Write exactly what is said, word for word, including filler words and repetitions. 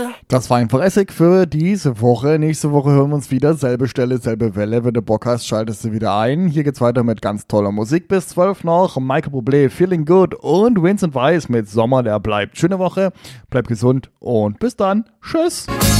Das war einfach Essig für diese Woche. Nächste Woche hören wir uns wieder. Selbe Stelle, selbe Welle. Wenn du Bock hast, schaltest du wieder ein. Hier geht's weiter mit ganz toller Musik. Bis zwölf noch. Michael Bublé, Feeling Good und Vincent Weiss mit Sommer, der bleibt. Schöne Woche, bleib gesund und bis dann. Tschüss.